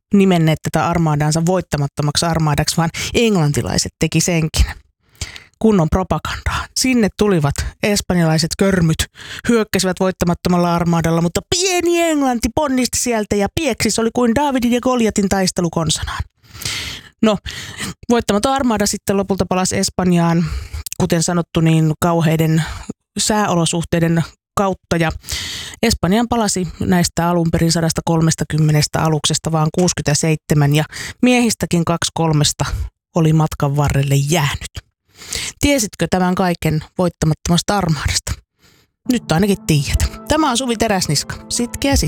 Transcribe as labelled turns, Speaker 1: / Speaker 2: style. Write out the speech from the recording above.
Speaker 1: nimenneet tätä armaadaansa voittamattomaksi armaadaksi, vaan englantilaiset teki senkin. Kunnon propagandaa. Sinne tulivat espanjalaiset körmyt, hyökkäsivät voittamattomalla armaadalla, mutta pieni Englanti ponnisti sieltä ja pieksis oli kuin Daavidin ja Goljatin taistelu konsanaan. No, voittamaton armaada sitten lopulta palasi Espanjaan, kuten sanottu, niin kauheiden sääolosuhteiden kautta, ja Espanjaan palasi näistä alun perin 130 aluksesta vaan 67, ja miehistäkin 2-3 oli matkan varrelle jäänyt. Tiesitkö tämän kaiken voittamattomasta armaadasta? Nyt ainakin tiedät. Tämä on Suvi Teräsniska. Sitkeä sisä.